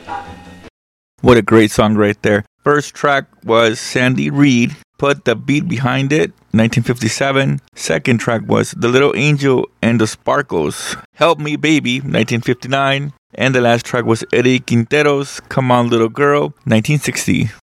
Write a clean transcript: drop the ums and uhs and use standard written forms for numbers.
What a great song right there. First track was Sandy Reed, Put the Beat Behind It, 1957. Second track was The Little Angel and the Sparkles, Help Me Baby, 1959. And the last track was Eddie Quintero's Come On Little Girl, 1960.